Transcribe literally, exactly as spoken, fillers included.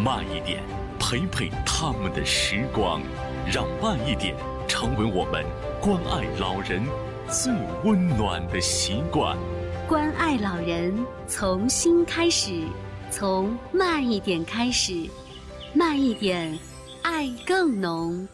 慢一点，陪陪他们的时光，让慢一点成为我们关爱老人最温暖的习惯。 关爱老人从心开始，从慢一点开始，慢一点，爱更浓。